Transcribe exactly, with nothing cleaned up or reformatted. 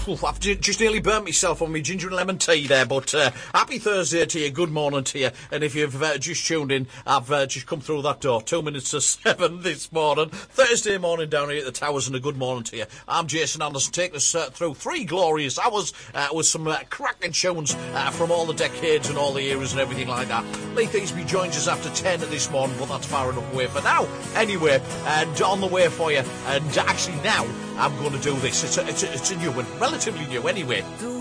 I've just nearly burnt myself on my ginger and lemon tea there, but uh, happy Thursday to you, good morning to you, and if you've uh, just tuned in, I've uh, just come through that door, two minutes to seven this morning, Thursday morning down here at the Towers, and a good morning to you. I'm Jason Anderson, taking us uh, through three glorious hours uh, with some uh, cracking tunes uh, from all the decades and all the eras and everything like that. Lee Easby joins us after ten this morning, but that's far enough away for now. Anyway, and on the way for you, and actually now I'm going to do this. It's a, it's a, it's a new one, relatively new anyway.